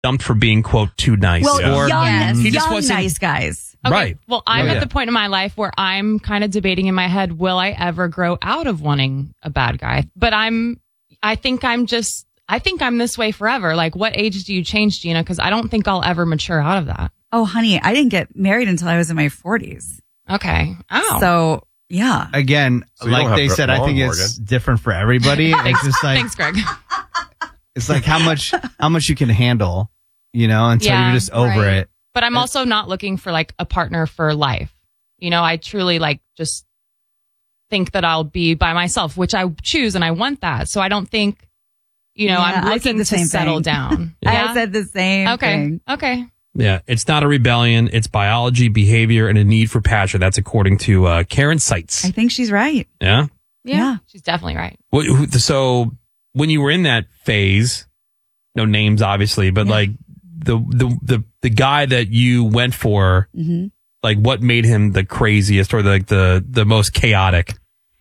dumped for being, quote, too nice. Well, or he just young wasn't nice guys. Okay, right. Well, I'm at the point in my life where I'm kind of debating in my head, will I ever grow out of wanting a bad guy? But I think I'm this way forever. Like, what age do you change, Gina? Because I don't think I'll ever mature out of that. Oh, honey, I didn't get married until I was in my 40s. Okay. Oh. So, yeah. Again, So you don't like have they said, I think Morgan. it's different for everybody. It's just like, Thanks, Greg. it's like how much you can handle, until Yeah, you're just over right. it. But I'm also not looking for like a partner for life. I truly just think that I'll be by myself, which I choose and I want that. So I don't think, I'm looking to settle down. I said the same thing. Okay. Yeah, it's not a rebellion. It's biology, behavior, and a need for passion. That's according to Karen Seitz. I think she's right. Yeah? Yeah. She's definitely right. So when you were in that phase, no names obviously, but like the guy that you went for, like what made him the craziest or the most chaotic?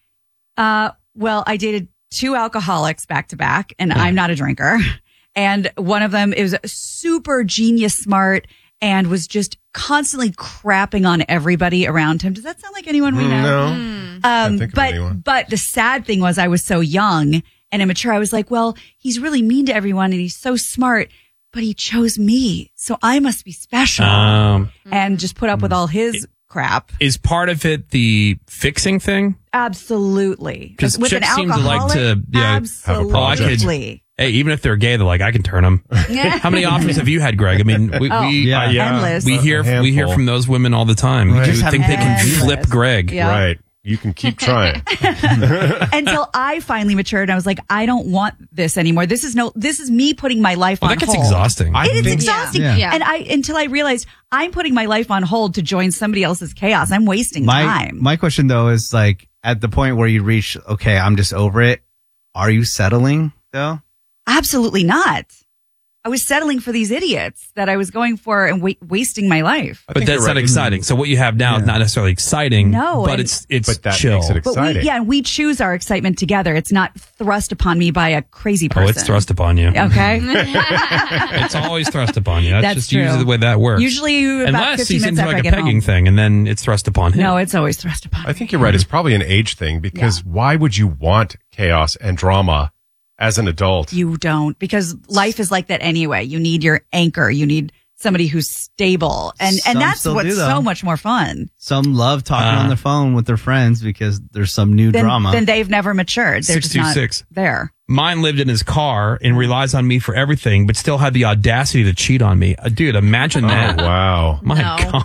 Well, I dated 2 alcoholics back to back, and I'm not a drinker. And one of them is super genius smart and was just constantly crapping on everybody around him. Does that sound like anyone we know? No. Can't think of anyone. But the sad thing was I was so young and immature. I was like, well, he's really mean to everyone and he's so smart, but he chose me. So I must be special. And just put up with all his crap. Is part of it the fixing thing? Absolutely. Because with an chicks seem to like alcoholic, to absolutely. Hey, even if they're gay, they're like, I can turn them. How many offers have you had, Greg? I mean, endless. we hear from those women all the time. Right. Do you think they can flip Greg? Yeah. Right. You can keep trying. Until I finally matured and I was like, I don't want this anymore. This is me putting my life on That gets hold. exhausting. I It is think- exhausting. Yeah. And until I realized I'm putting my life on hold to join somebody else's chaos. I'm wasting time. My question though is like at the point where you reach, okay, I'm just over it. Are you settling though? Absolutely not. I was settling for these idiots that I was going for and wasting my life. But that's not exciting. So what you have now is not necessarily exciting. No, but and- it's But that chill. makes it But exciting. we choose our excitement together. It's not thrust upon me by a crazy person. Oh, it's thrust upon you. Okay. It's always thrust upon you. That's That's just true. usually the way that works. Usually about Unless 15 he's minutes into after I like a get pegging home. thing, and then it's thrust upon him. No, it's always thrust upon I think you're right. It's probably an age thing because why would you want chaos and drama as an adult? You don't, because life is like that anyway. You need your anchor. You need somebody who's stable. And Some that's still what's do, though. so much more fun. Some love talking on the phone with their friends because there's some new drama. Then they've never matured. They're just not 626. there. Mine lived in his car and relies on me for everything, but still had the audacity to cheat on me. Dude, imagine that. Wow. My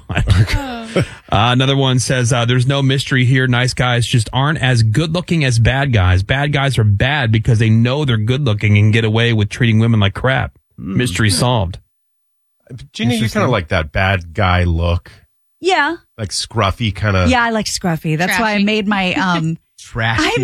God. Another one says, there's no mystery here. Nice guys just aren't as good looking as bad guys. Bad guys are bad because they know they're good looking and get away with treating women like crap. Mystery solved. Gina, you kind of like that bad guy look, Yeah. like scruffy kind of. Yeah, I like scruffy. That's why I made my, Trashy. I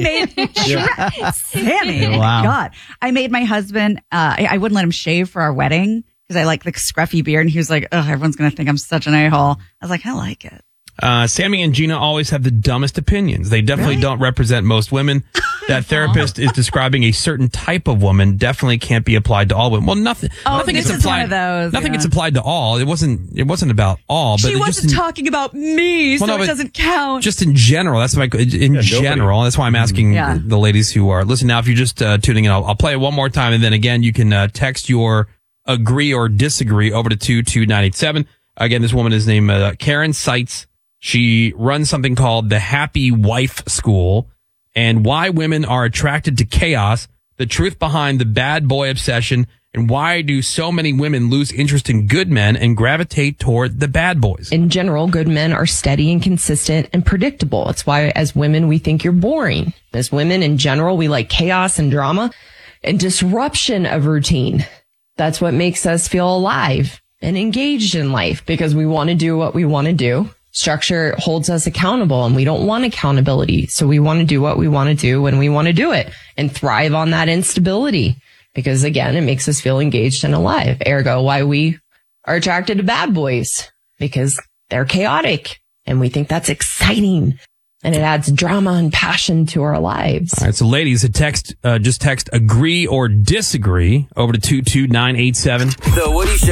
made Sammy. Wow. God, I made my husband. I wouldn't let him shave for our wedding because I like the scruffy beard, and he was like, "Oh, everyone's gonna think I'm such an a-hole." I was like, "I like it." Sammy and Gina always have the dumbest opinions. They definitely don't represent most women. That therapist is describing a certain type of woman. Definitely can't be applied to all women. Well, nothing this gets is one applied. of those, Nothing yeah. gets applied to all. It wasn't about all. But She it wasn't just talking about me, Well, so no, it but doesn't count. just in general. That's why general. That's why I'm asking Yeah. the ladies who are listening now. If you're just tuning in, I'll play it one more time, and then again you can text your agree or disagree over to 22987. Again, this woman is named Karen Seitz. She runs something called the Happy Wife School, and why women are attracted to chaos, the truth behind the bad boy obsession, and why do so many women lose interest in good men and gravitate toward the bad boys. In general, good men are steady and consistent and predictable. It's why as women, we think you're boring. As women in general, we like chaos and drama and disruption of routine. That's what makes us feel alive and engaged in life because we want to do what we want to do. Structure holds us accountable and we don't want accountability. So we want to do what we want to do when we want to do it and thrive on that instability because again, it makes us feel engaged and alive. Ergo, why we are attracted to bad boys because they're chaotic and we think that's exciting. and it adds drama and passion to our lives. All right, so ladies, just text agree or disagree over to 22987. The Woody Show.